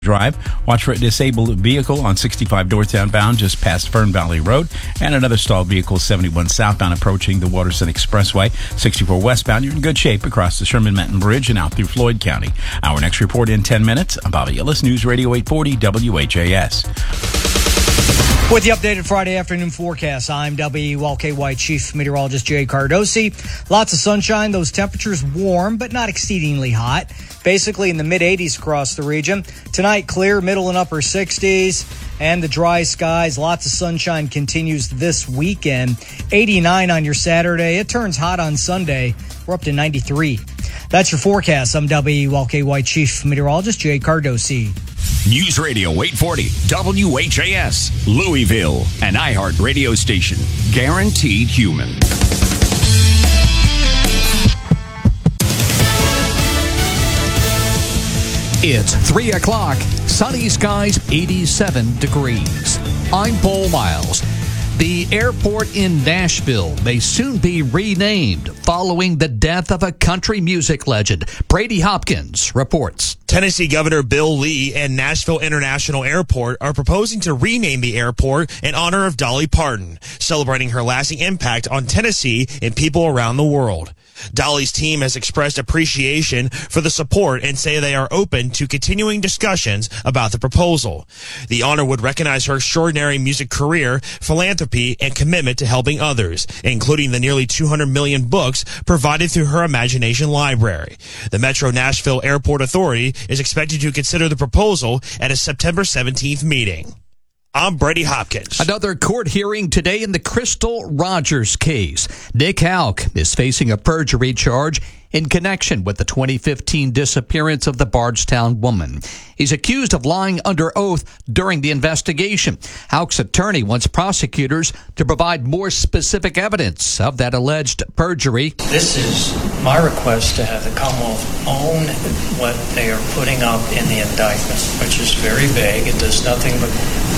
Drive. Watch for a disabled vehicle on 65 northbound bound just past Fern Valley Road, and another stalled vehicle 71 southbound approaching the Waterson Expressway. 64 westbound, you're in good shape across the Sherman-Menton Bridge and out through Floyd County. Our next report in 10 minutes. I'm Bobby Ellis, News Radio 840 WHAS. With the updated Friday afternoon forecast, I'm WLKY Chief Meteorologist Jay Cardosi. Lots of sunshine, those temperatures warm, but not exceedingly hot. Basically in the mid-80s across the region. Tonight, clear, middle and upper 60s, and the dry skies. Lots of sunshine continues this weekend. 89 on your Saturday. It turns hot on Sunday. We're up to 93. That's your forecast. I'm WLKY Chief Meteorologist Jay Cardosi. News Radio 840 WHAS, Louisville, an iHeart radio station. Guaranteed human. It's 3 o'clock. Sunny skies, 87 degrees. I'm Paul Miles. The airport in Nashville may soon be renamed following the death of a country music legend. Brady Hopkins reports. Tennessee Governor Bill Lee and Nashville International Airport are proposing to rename the airport in honor of Dolly Parton, celebrating her lasting impact on Tennessee and people around the world. Dolly's team has expressed appreciation for the support and say they are open to continuing discussions about the proposal. The honor would recognize her extraordinary music career, philanthropy, and commitment to helping others, including the nearly 200 million books provided through her Imagination Library. The Metro Nashville Airport Authority is expected to consider the proposal at a September 17th meeting. I'm Brady Hopkins. Another court hearing today in the Crystal Rogers case. Nick Houck is facing a perjury charge in connection with the 2015 disappearance of the Bardstown woman. He's accused of lying under oath during the investigation. Houck's attorney wants prosecutors to provide more specific evidence of that alleged perjury. This is my request to have the Commonwealth own what they are putting up in the indictment, which is very vague. It does nothing but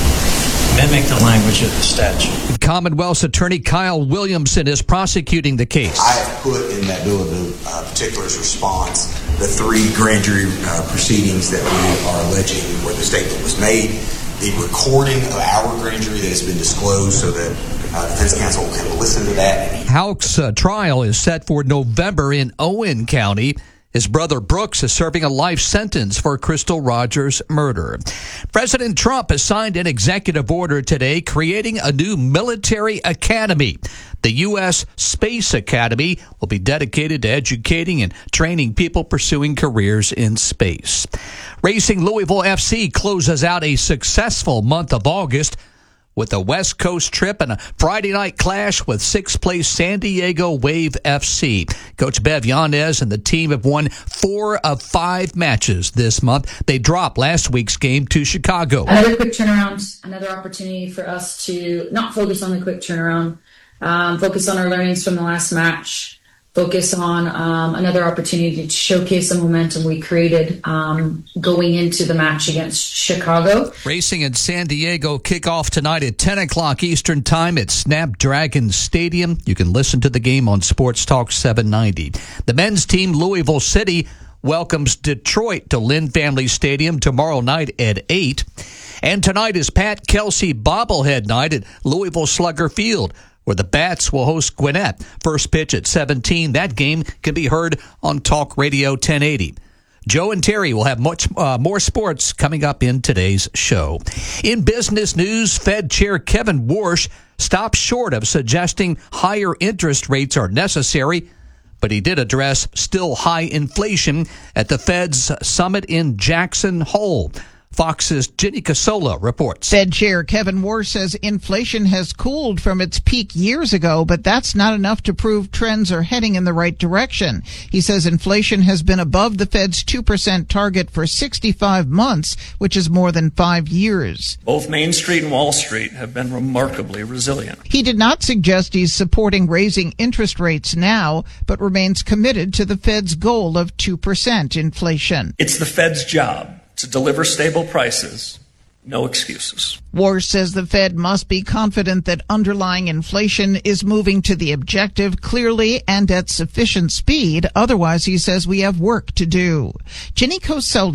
mimic the language of the statute. Commonwealth's attorney Kyle Williamson is prosecuting the case. I have put in that bill of particulars response the 3 grand jury proceedings that we are alleging where the statement was made, the recording of our grand jury that has been disclosed so that defense counsel can listen to that. Houck's trial is set for November in Owen County. His brother Brooks is serving a life sentence for Crystal Rogers' murder. President Trump has signed an executive order today creating a new military academy. The U.S. Space Academy will be dedicated to educating and training people pursuing careers in space. Racing Louisville FC closes out a successful month of August with a West Coast trip and a Friday night clash with 6th place San Diego Wave FC. Coach Bev Yanez and the team have won 4 of 5 matches this month. They dropped last week's game to Chicago. Another quick turnaround, another opportunity for us to not focus on the quick turnaround, focus on our learnings from the last match, focus on another opportunity to showcase the momentum we created going into the match against Chicago. Racing in San Diego kick off tonight at 10 o'clock Eastern Time at Snapdragon Stadium. You can listen to the game on Sports Talk 790. The men's team, Louisville City, welcomes Detroit to Lynn Family Stadium tomorrow night at 8. And tonight is Pat Kelsey bobblehead night at Louisville Slugger Field, where the Bats will host Gwinnett. First pitch at 17. That game can be heard on Talk Radio 1080. Joe and Terry will have much more sports coming up in today's show. In business news, Fed Chair Kevin Warsh stopped short of suggesting higher interest rates are necessary, but he did address still high inflation at the Fed's summit in Jackson Hole. Fox's Jenny Casola reports. Fed Chair Kevin Warsh says inflation has cooled from its peak years ago, but that's not enough to prove trends are heading in the right direction. He says inflation has been above the Fed's 2% target for 65 months, which is more than 5 years. Both Main Street and Wall Street have been remarkably resilient. He did not suggest he's supporting raising interest rates now, but remains committed to the Fed's goal of 2% inflation. It's the Fed's job to deliver stable prices, no excuses. Warsh says the Fed must be confident that underlying inflation is moving to the objective clearly and at sufficient speed. Otherwise, he says we have work to do. Jenny Coselda,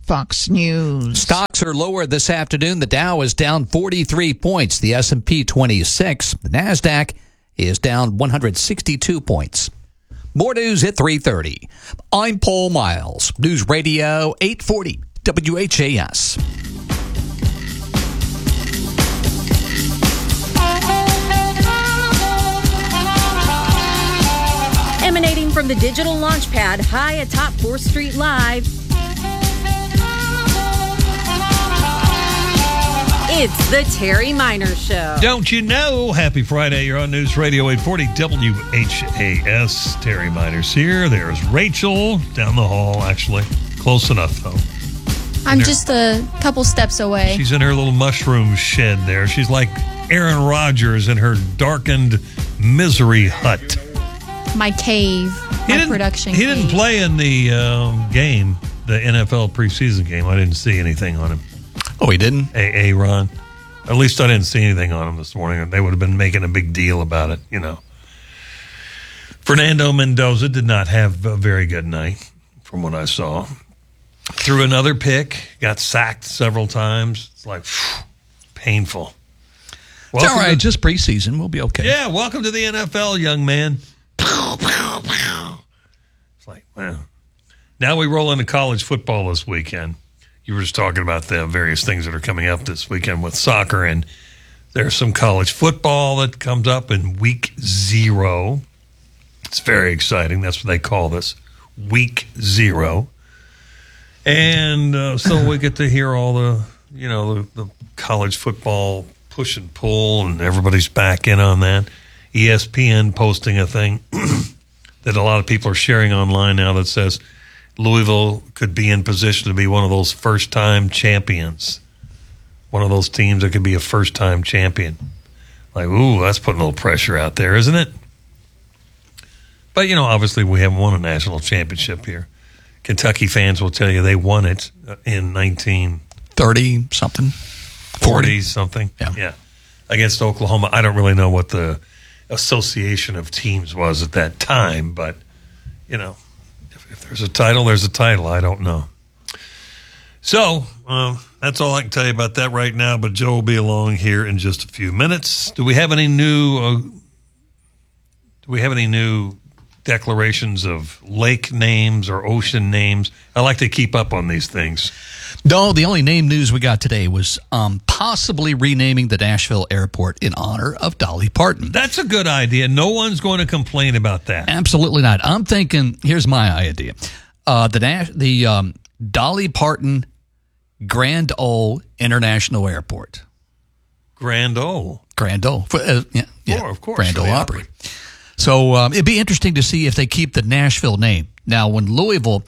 Fox News. Stocks are lower this afternoon. The Dow is down 43 points. The S&P 26. The NASDAQ is down 162 points. More news at 3:30. I'm Paul Miles. News Radio 840 WHAS. Emanating from the digital launch pad high atop 4th Street Live, it's the Terry Miner Show. Don't you know? Happy Friday. You're on News Radio 840 WHAS. Terry Miner's here. There's Rachel down the hall, actually. Close enough, though. I'm just a couple steps away. She's in her little mushroom shed there. She's like Aaron Rodgers in her darkened misery hut. My cave, my production He cave. didn't play in the game, the NFL preseason game. I didn't see anything on him. Oh, he didn't? Ron. At least I didn't see anything on him this morning. They would have been making a big deal about it, you know. Fernando Mendoza did not have a very good night, from what I saw. Threw another pick, got sacked several times. It's like, painful. It's all right, just preseason. We'll be okay. Yeah, welcome to the NFL, young man. It's like, wow. Now we roll into college football this weekend. You were just talking about the various things that are coming up this weekend with soccer, and there's some college football that comes up in week 0. It's very exciting. That's what they call this, week 0. And so we get to hear all the, you know, the college football push and pull, and everybody's back in on that. ESPN posting a thing that a lot of people are sharing online now that says Louisville could be in position to be one of those first-time champions, one of those teams that could be a first-time champion. Like, ooh, that's putting a little pressure out there, isn't it? But, you know, obviously we haven't won a national championship here. Kentucky fans will tell you they won it in 1930-something. 40-something. Yeah. Against Oklahoma. I don't really know what the association of teams was at that time, but, you know, if there's a title, there's a title. I don't know. So, that's all I can tell you about that right now, but Joe will be along here in just a few minutes. Do we have any new declarations of lake names or ocean names? I like to keep up on these things. No, the only name news we got today was possibly renaming the Nashville airport in honor of Dolly Parton. That's a good idea. No one's going to complain about that. Absolutely not. I'm thinking, here's my idea. The Dolly Parton Grand Ole International Airport. Grand Ole? Grand Ole. Of course. Grand Ole Opry. So it'd be interesting to see if they keep the Nashville name. Now, when Louisville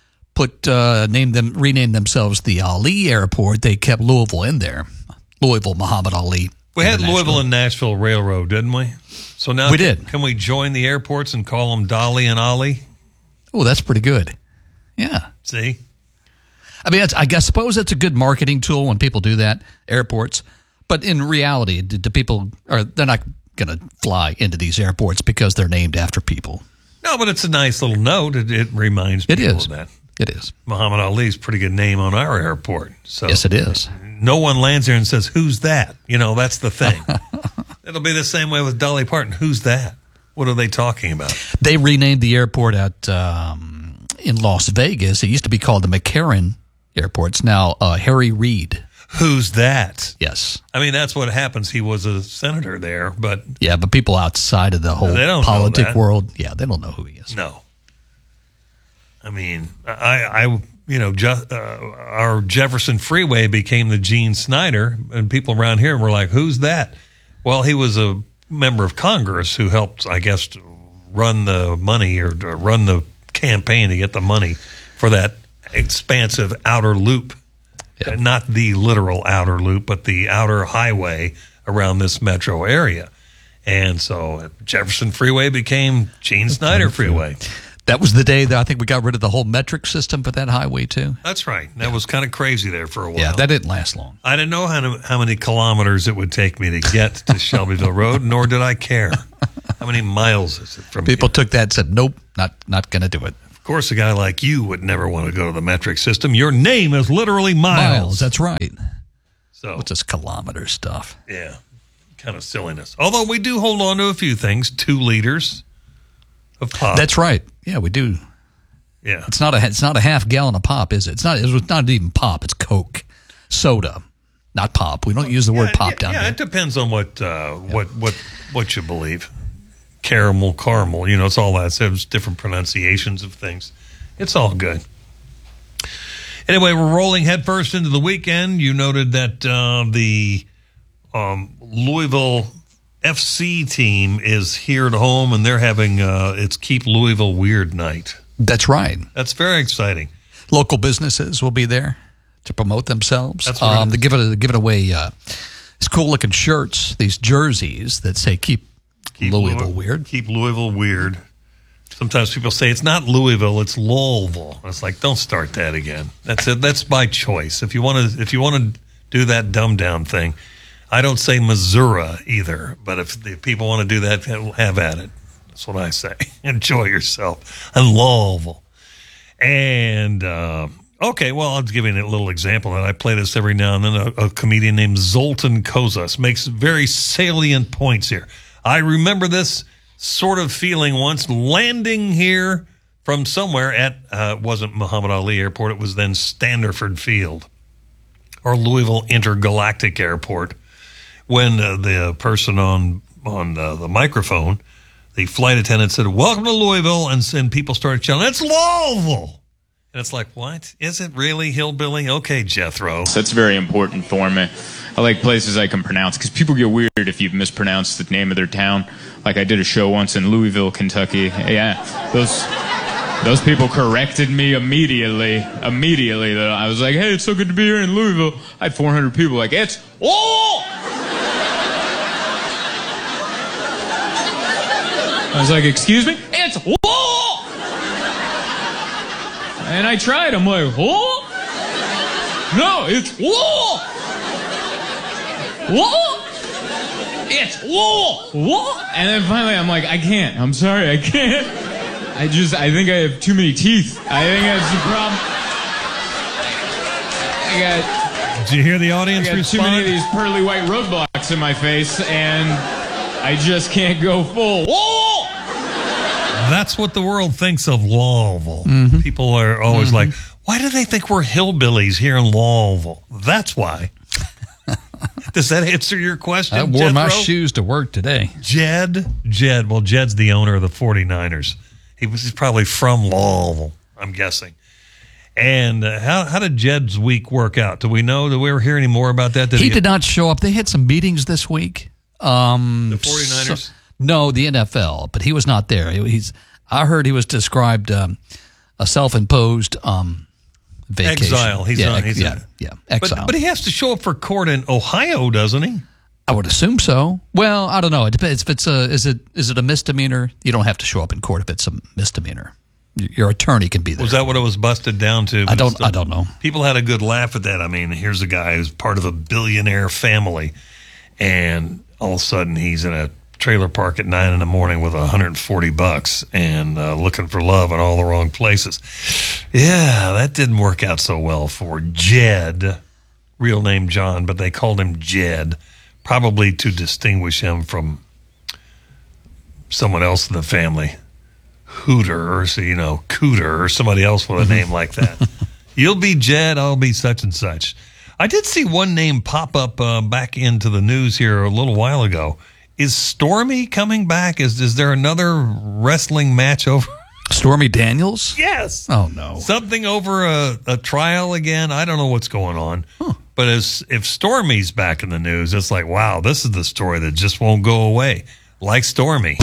renamed themselves the Ali Airport, they kept Louisville in there. Louisville Muhammad Ali. We had Louisville and Nashville Railroad, didn't we? So now we did. Can we join the airports and call them Dolly and Ali? Oh, that's pretty good. Yeah. See? I mean, I suppose that's a good marketing tool when people do that, airports. But in reality, they're not going to fly into these airports because they're named after people. No, but it's a nice little note. It reminds people of that. It is. Muhammad Ali's a pretty good name on our airport. So yes, it is. No one lands there and says, who's that? You know, that's the thing. It'll be the same way with Dolly Parton. Who's that? What are they talking about? They renamed the airport in Las Vegas. It used to be called the McCarran Airport. It's now Harry Reid. Who's that? Yes. I mean, that's what happens. He was a senator there, but... Yeah, but people outside of the whole politic world, they don't know who he is. No. I mean, our Jefferson Freeway became the Gene Snyder, and people around here were like, who's that? Well, he was a member of Congress who helped, I guess, run the money or run the campaign to get the money for that expansive outer loop. Yeah. Not the literal outer loop, but the outer highway around this metro area. And so Jefferson Freeway became Gene Snyder Freeway. That was the day that I think we got rid of the whole metric system for that highway, too. That's right. That was kind of crazy there for a while. Yeah, that didn't last long. I didn't know how many kilometers it would take me to get to Shelbyville Road, nor did I care. How many miles is it from People took that and said, nope, not going to do it. Of course, a guy like you would never want to go to the metric system. Your name is literally miles. That's right. So what's this kilometer stuff? Yeah, kind of silliness. Although we do hold on to a few things. 2 liters of pop. That's right. Yeah, we do. Yeah, it's not a half gallon of pop, is it? It's not even pop. It's Coke, soda, not pop. We don't use the word pop down here. here. It depends on what you believe. Caramel, it's all that. There's different pronunciations of things. It's all good. Anyway, we're rolling headfirst into the weekend. You noted that the Louisville FC team is here at home, and they're having it's Keep Louisville Weird Night. That's right. That's very exciting. Local businesses will be there to promote themselves. That's right. They're giving away these cool-looking shirts, these jerseys that say Keep Louisville Weird. Keep Louisville Weird. Sometimes people say it's not Louisville, it's Louisville. It's like, don't start that again. That's it. That's by choice. If you want to do that dumb down thing, I don't say Missouri either. But if people want to do that, have at it. That's what I say. Enjoy yourself. And Louisville. And okay, well, I'll give you a little example. And I play this every now and then. A comedian named Zoltan Kozas makes very salient points here. I remember this sort of feeling once landing here from somewhere at, it wasn't Muhammad Ali Airport, it was then Standerford Field or Louisville Intergalactic Airport, when the person on the microphone, the flight attendant said, "Welcome to Louisville," and people started shouting, "It's Louisville!" And it's like, what? Is it really hillbilly? Okay, Jethro. That's very important for me. I like places I can pronounce, because people get weird if you've mispronounced the name of their town. Like I did a show once in Louisville, Kentucky. Yeah, those people corrected me immediately. That I was like, "Hey, it's so good to be here in Louisville." I had 400 people like, "It's I was like, "Excuse me? It's And I tried. I'm like, No, it's It's And then finally I'm like, I can't. I'm sorry, I can't. I think I have too many teeth. I think that's the problem. Did you hear the audience I got respond? too many of these pearly white roadblocks in my face, and I just can't go full. That's what the world thinks of Louisville. Mm-hmm. People are always like, why do they think we're hillbillies here in Louisville? That's why. Does that answer your question, I wore my shoes to work today. Jed. Well, Jed's the owner of the 49ers. He's probably from Louisville, I'm guessing. And how did Jed's week work out? Do we know? Do we ever hear any more about that? He did not show up. They had some meetings this week. The 49ers? No, the NFL, but he was not there. I heard he was described a self-imposed vacation. Exile. He's exile. But he has to show up for court in Ohio, doesn't he? I would assume so. Well, I don't know. It depends. If it's is it a misdemeanor? You don't have to show up in court if it's a misdemeanor. Your attorney can be there. Was that what it was busted down to? I don't know. People had a good laugh at that. I mean, here's a guy who's part of a billionaire family, and all of a sudden he's in a trailer park at 9 a.m. with $140 and looking for love in all the wrong places. Yeah, that didn't work out so well for Jed. Real name John, but they called him Jed, probably to distinguish him from someone else in the family. Hooter, or Cooter, or somebody else with a name like that. You'll be Jed, I'll be such and such. I did see one name pop up back into the news here a little while ago. Is Stormy coming back? Is there another wrestling match over? Stormy Daniels? Yes. Oh, no. Something over a trial again? I don't know what's going on. Huh. But if Stormy's back in the news, it's like, wow, this is the story that just won't go away. Like Stormy.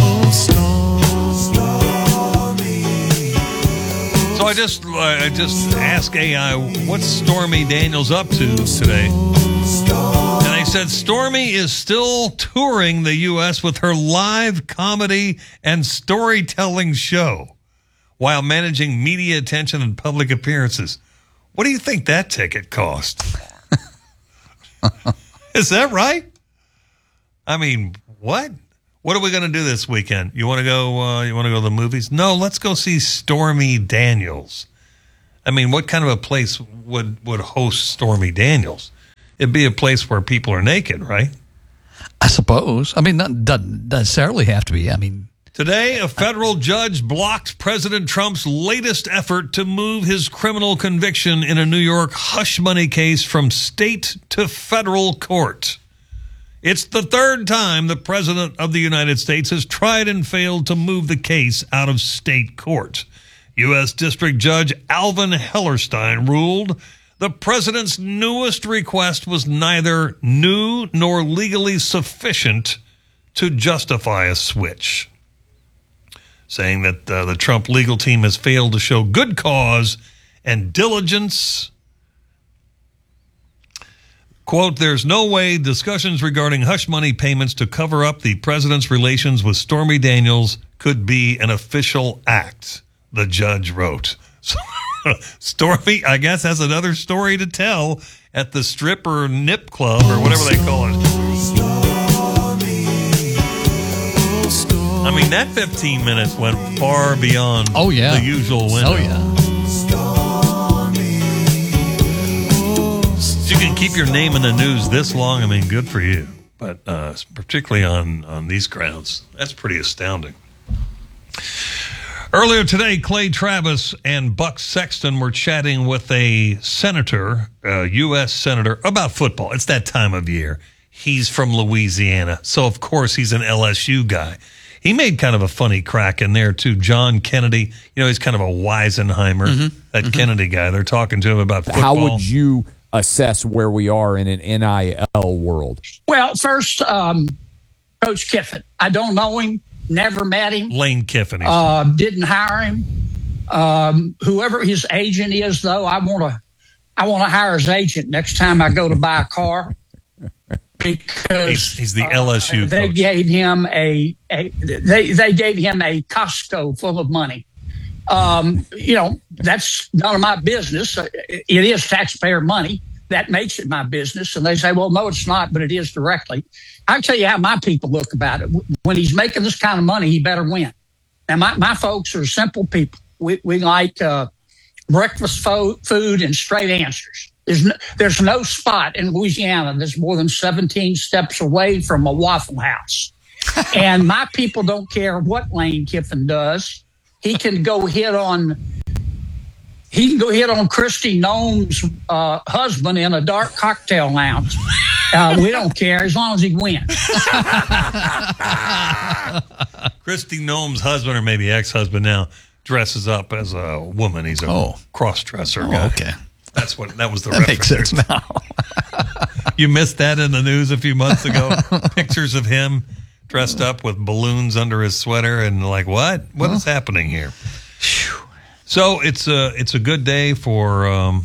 So I just asked AI, what's Stormy Daniels up to today? And they said Stormy is still touring the U.S. with her live comedy and storytelling show while managing media attention and public appearances. What do you think that ticket cost? Is that right? I mean, what What are we going to do this weekend? You want to go? You want to go to the movies? No, let's go see Stormy Daniels. I mean, what kind of a place would host Stormy Daniels? It'd be a place where people are naked, right? I suppose. I mean, that doesn't necessarily have to be. I mean, today, a federal judge blocked President Trump's latest effort to move his criminal conviction in a New York hush money case from state to federal court. It's the third time the President of the United States has tried and failed to move the case out of state court. U.S. District Judge Alvin Hellerstein ruled the President's newest request was neither new nor legally sufficient to justify a switch, saying that the Trump legal team has failed to show good cause and diligence. Quote, there's no way discussions regarding hush money payments to cover up the president's relations with Stormy Daniels could be an official act, the judge wrote. So, Stormy, I guess, has another story to tell at the strip or nip club or whatever they call it. I mean, that 15 minutes went far beyond the usual window. Oh, yeah. You can keep your name in the news this long. I mean, good for you. But particularly on these grounds, that's pretty astounding. Earlier today, Clay Travis and Buck Sexton were chatting with a senator, a U.S. senator, about football. It's that time of year. He's from Louisiana, so of course he's an LSU guy. He made kind of a funny crack in there, too. John Kennedy, you know, he's kind of a Weisenheimer, that Kennedy guy. They're talking to him about football. How would you assess where we are in an NIL world? Well, first, Coach Kiffin. I don't know him, never met him. Lane Kiffin. Didn't hire him. Whoever his agent is, though, I want to hire his agent next time I go to buy a car. Because he's the LSU coach. They gave him they gave him a Costco full of money. You know, that's none of my business. It is taxpayer money. That makes it my business. And they say, well, no, it's not, but it is directly. I'll tell you how my people look about it. When he's making this kind of money, he better win. Now, my folks are simple people. We like breakfast food and straight answers. There's no spot in Louisiana that's more than 17 steps away from a Waffle House. And my people don't care what Lane Kiffin does. He can go hit on Kristi Noem's husband in a dark cocktail lounge. We don't care as long as he wins. Kristi Noem's husband, or maybe ex-husband now, dresses up as a woman. He's a cross-dresser guy. Okay. That was the that reference. makes sense now. You missed that in the news a few months ago. Pictures of him dressed up with balloons under his sweater and like, what is happening here? So it's a good day for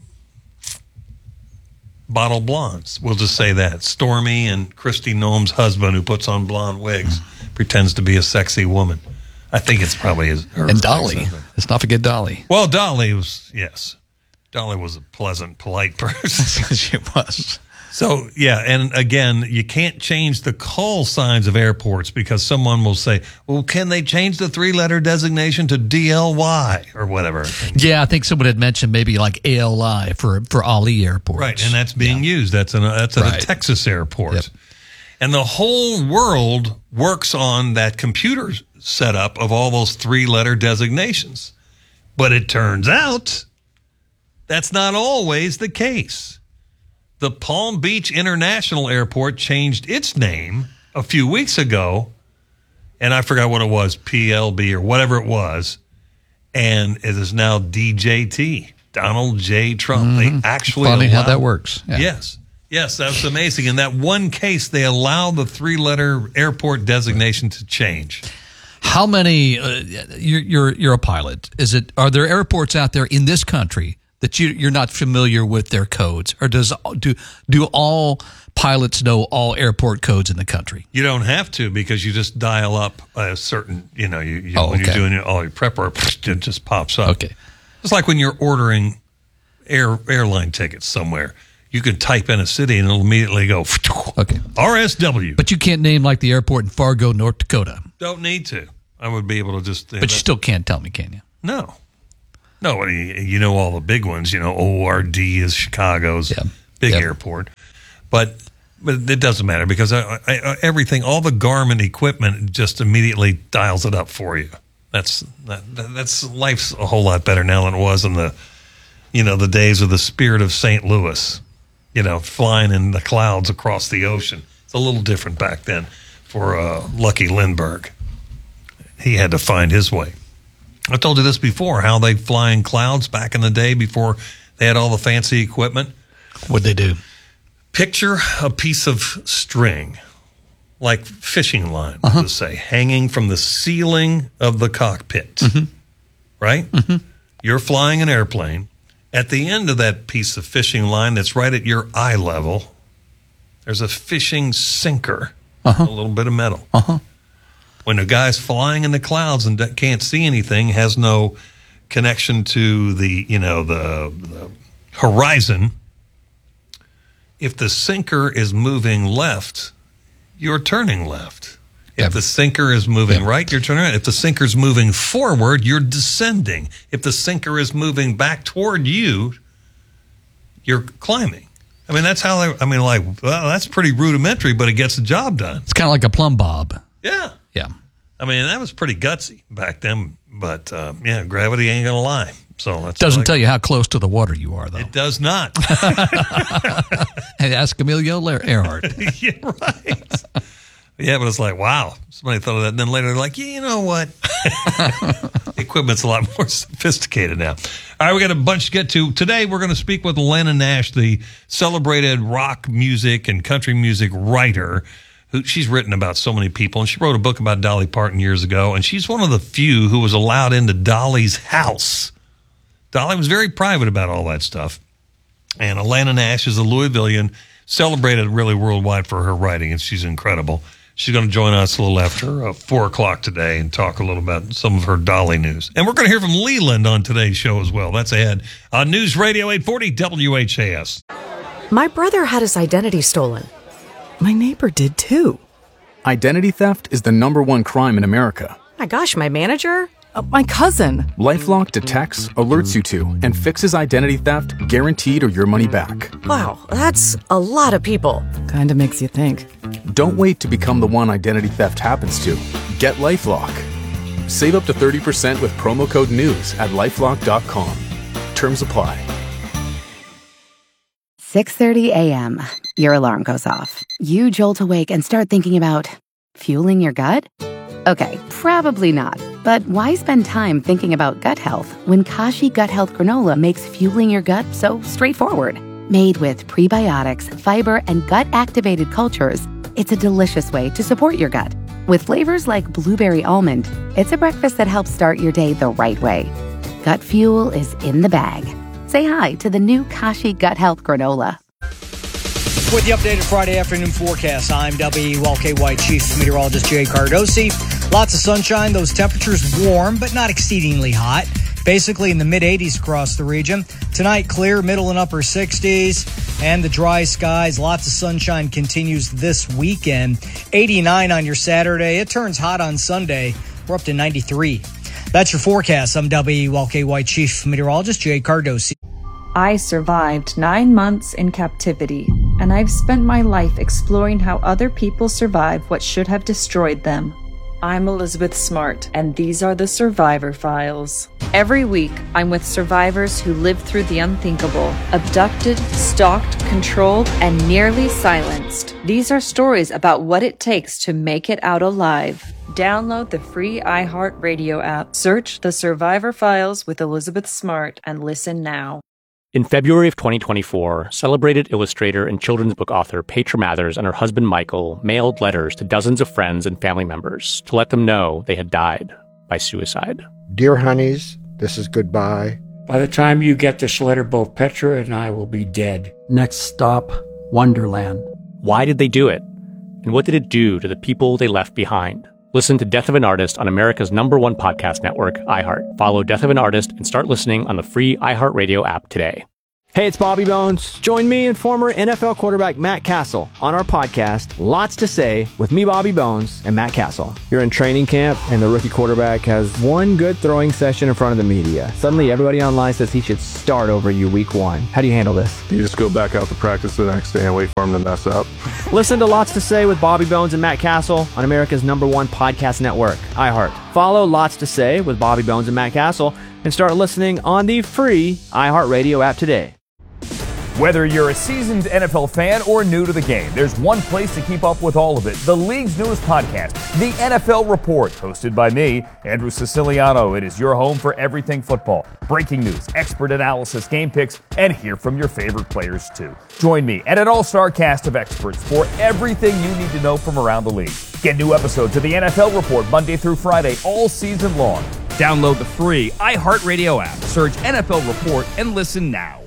bottle blondes. We'll just say that. Stormy and Kristi Noem's husband, who puts on blonde wigs, pretends to be a sexy woman. I think it's probably her. And Dolly. Let's not forget Dolly. Well, Dolly was, yes. Dolly was a pleasant, polite person. She was. So, yeah, and again, you can't change the call signs of airports because someone will say, well, can they change the three-letter designation to DLY or whatever? Yeah, I think someone had mentioned maybe like ALI for Ali Airport. Right, and that's being used. That's at a Texas airport. Yep. And the whole world works on that computer setup of all those three-letter designations. But it turns out that's not always the case. The Palm Beach International Airport changed its name a few weeks ago, and I forgot what it was, PLB or whatever it was, and it is now DJT, Donald J. Trump. They actually funny how that works. Yeah. Yes, that's amazing. In that one case, they allow the three-letter airport designation to change. How many? You're a pilot. Are there airports out there in this country that you're not familiar with their codes, or do all pilots know all airport codes in the country? You don't have to, because you just dial up a certain, when you're doing all your prep work, it just pops up. Okay, it's like when you're ordering airline tickets somewhere. You could type in a city and it'll immediately go, okay, RSW. But you can't name like the airport in Fargo, North Dakota. Don't need to. I would be able to just. But you still can't tell me, can you? No. You know all the big ones. ORD is Chicago's big airport, but it doesn't matter because everything, all the Garmin equipment, just immediately dials it up for you. That's life's a whole lot better now than it was in the days of the Spirit of St. Louis. Flying in the clouds across the ocean. It's a little different back then for Lucky Lindbergh. He had to find his way. I told you this before, how they fly in clouds back in the day before they had all the fancy equipment. What'd they do? Picture a piece of string, like fishing line, let's say, hanging from the ceiling of the cockpit, right? You're flying an airplane. At the end of that piece of fishing line that's right at your eye level, there's a fishing sinker, a little bit of metal. When the guy's flying in the clouds and can't see anything, has no connection to the horizon, if the sinker is moving left, you're turning left. If the sinker is moving right, you're turning right. If the sinker's moving forward, you're descending. If the sinker is moving back toward you, you're climbing. I mean, that's how that's pretty rudimentary, but it gets the job done. It's kind of like a plumb bob. Yeah. Yeah. I mean, that was pretty gutsy back then, but gravity ain't going to lie. So that's doesn't tell you how close to the water you are, though. It does not. Hey, ask Emilio Earhart. Yeah, right. Yeah, but it's like, wow, somebody thought of that. And then later they're like, you know what? The equipment's a lot more sophisticated now. All right, we got a bunch to get to. Today we're going to speak with Alanna Nash, the celebrated rock music and country music writer. She's written about so many people, and she wrote a book about Dolly Parton years ago, and she's one of the few who was allowed into Dolly's house. Dolly was very private about all that stuff. And Alanna Nash is a Louisvillian, celebrated really worldwide for her writing, and she's incredible. She's going to join us a little after 4 o'clock today and talk a little about some of her Dolly news. And we're going to hear from Leland on today's show as well. That's ahead on News Radio 840 WHAS. My brother had his identity stolen. My neighbor did too. Identity theft is the #1 crime in America. My gosh, my manager? My cousin. LifeLock detects, alerts you to, and fixes identity theft guaranteed or your money back. Wow, that's a lot of people. Kinda makes you think. Don't wait to become the one identity theft happens to. Get LifeLock. Save up to 30% with promo code NEWS at LifeLock.com. Terms apply. 6:30 a.m. Your alarm goes off. You jolt awake and start thinking about fueling your gut? Okay, probably not. But why spend time thinking about gut health when Kashi Gut Health Granola makes fueling your gut so straightforward? Made with prebiotics, fiber, and gut-activated cultures, it's a delicious way to support your gut. With flavors like blueberry almond, it's a breakfast that helps start your day the right way. Gut fuel is in the bag. Say hi to the new Kashi Gut Health Granola. With the updated Friday afternoon forecast, I'm WLKY Chief Meteorologist Jay Cardosi. Lots of sunshine, those temperatures warm, but not exceedingly hot. Basically in the mid-80s across the region. Tonight, clear, middle and upper 60s, and the dry skies. Lots of sunshine continues this weekend. 89 on your Saturday. It turns hot on Sunday. We're up to 93. That's your forecast. I'm WLKY Chief Meteorologist Jay Cardosi. I survived 9 months in captivity, and I've spent my life exploring how other people survive what should have destroyed them. I'm Elizabeth Smart, and these are the Survivor Files. Every week, I'm with survivors who lived through the unthinkable, abducted, stalked, controlled, and nearly silenced. These are stories about what it takes to make it out alive. Download the free iHeartRadio app, search The Survivor Files with Elizabeth Smart, and listen now. In February of 2024, celebrated illustrator and children's book author Petra Mathers and her husband Michael mailed letters to dozens of friends and family members to let them know they had died by suicide. Dear honeys, this is goodbye. By the time you get this letter, both Petra and I will be dead. Next stop, Wonderland. Why did they do it? And what did it do to the people they left behind? Listen to Death of an Artist on America's #1 podcast network, iHeart. Follow Death of an Artist and start listening on the free iHeartRadio app today. Hey, it's Bobby Bones. Join me and former NFL quarterback Matt Castle on our podcast, Lots to Say, with me, Bobby Bones, and Matt Castle. You're in training camp, and the rookie quarterback has one good throwing session in front of the media. Suddenly, everybody online says he should start over you week one. How do you handle this? You just go back out to practice the next day and wait for him to mess up. Listen to Lots to Say with Bobby Bones and Matt Castle on America's #1 podcast network, iHeart. Follow Lots to Say with Bobby Bones and Matt Castle and start listening on the free iHeartRadio app today. Whether you're a seasoned NFL fan or new to the game, there's one place to keep up with all of it. The league's newest podcast, The NFL Report, hosted by me, Andrew Siciliano. It is your home for everything football. Breaking news, expert analysis, game picks, and hear from your favorite players too. Join me and an all-star cast of experts for everything you need to know from around the league. Get new episodes of The NFL Report Monday through Friday all season long. Download the free iHeartRadio app, search NFL Report, and listen now.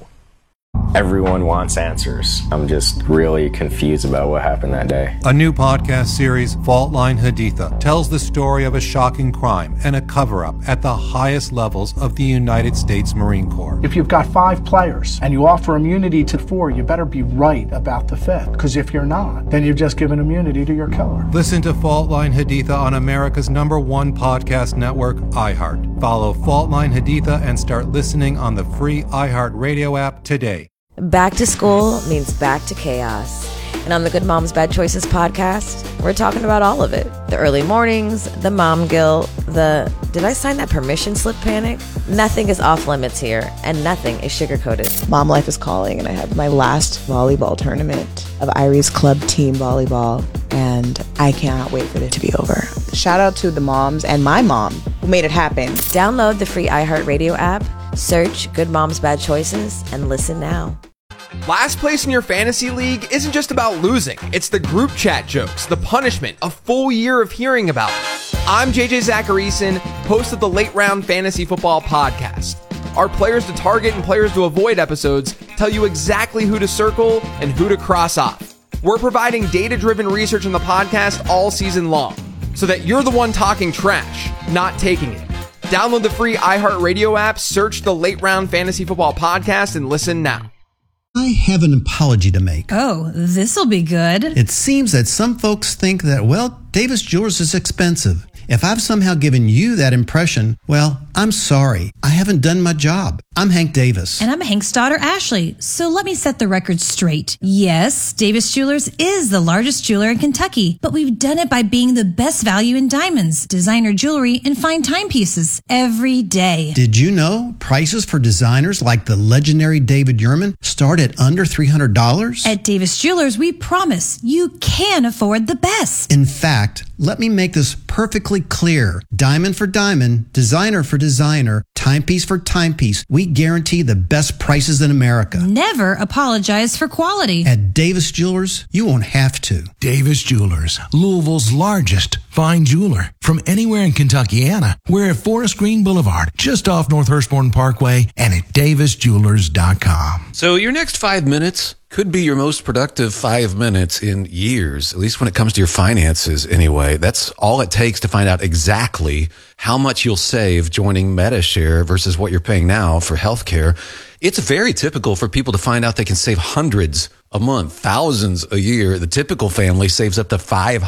Everyone wants answers. I'm just really confused about what happened that day. A new podcast series, Fault Line Haditha, tells the story of a shocking crime and a cover-up at the highest levels of the United States Marine Corps. If you've got 5 players and you offer immunity to 4, you better be right about the 5th. Because if you're not, then you've just given immunity to your killer. Listen to Fault Line Haditha on America's #1 podcast network, iHeart. Follow Fault Line Haditha and start listening on the free iHeart Radio app today. Back to school means back to chaos. And on the Good Moms Bad Choices podcast, we're talking about all of it. The early mornings, the mom guilt, the did I sign that permission slip panic? Nothing is off limits here, and nothing is sugar-coated. Mom life is calling, and I have my last volleyball tournament of Irie's club team volleyball, and I cannot wait for it to be over. Shout out to the moms and my mom who made it happen. Download the free iHeartRadio app, search Good Moms Bad Choices, and listen now. Last place in your fantasy league isn't just about losing. It's the group chat jokes, the punishment, a full year of hearing about it. I'm JJ Zacharyson, host of the Late Round Fantasy Football Podcast. Our players to target and players to avoid episodes tell you exactly who to circle and who to cross off. We're providing data-driven research on the podcast all season long, so that you're the one talking trash, not taking it. Download the free iHeartRadio app, search the Late Round Fantasy Football Podcast, and listen now. I have an apology to make. Oh, this'll be good. It seems that some folks think that, well, Davis Jewelers is expensive. If I've somehow given you that impression, well, I'm sorry. I haven't done my job. I'm Hank Davis. And I'm Hank's daughter, Ashley. So let me set the record straight. Yes, Davis Jewelers is the largest jeweler in Kentucky, but we've done it by being the best value in diamonds, designer jewelry, and fine timepieces every day. Did you know prices for designers like the legendary David Yurman start at under $300? At Davis Jewelers, we promise you can afford the best. In fact, let me make this perfectly clear. Diamond for diamond, designer for designer, timepiece for timepiece. We guarantee the best prices in America. Never apologize for quality. At Davis Jewelers, you won't have to. Davis Jewelers, Louisville's largest fine jeweler. From anywhere in Kentuckiana, we're at Forest Green Boulevard, just off North Hurstbourne Parkway, and at davisjewelers.com. So your next 5 minutes could be your most productive 5 minutes in years, at least when it comes to your finances anyway. That's all it takes to find out exactly how much you'll save joining Medi-Share versus what you're paying now for healthcare. It's very typical for people to find out they can save hundreds a month, thousands a year. The typical family saves up to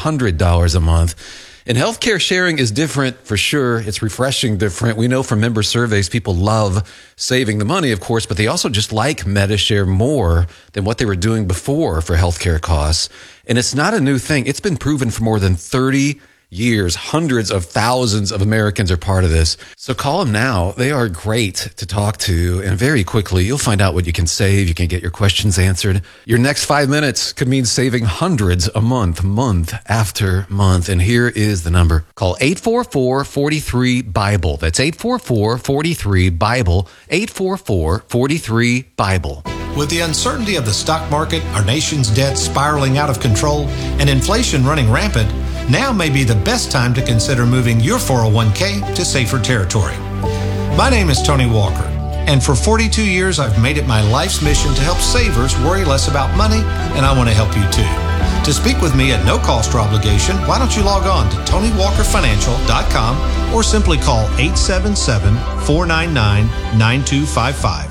$500 a month. And healthcare sharing is different for sure. It's refreshing different. We know from member surveys, people love saving the money, of course, but they also just like Medi-Share more than what they were doing before for healthcare costs. And it's not a new thing. It's been proven for more than 30 years. Hundreds of thousands of Americans are part of this. So call them now. They are great to talk to. And very quickly, you'll find out what you can save. You can get your questions answered. Your next 5 minutes could mean saving hundreds a month, month after month. And here is the number. Call 844-43-BIBLE. That's 844-43-BIBLE. 844-43-BIBLE. With the uncertainty of the stock market, our nation's debt spiraling out of control, and inflation running rampant, now may be the best time to consider moving your 401k to safer territory. My name is Tony Walker, and for 42 years I've made it my life's mission to help savers worry less about money, and I want to help you too. To speak with me at no cost or obligation, why don't you log on to TonyWalkerFinancial.com or simply call 877-499-9255.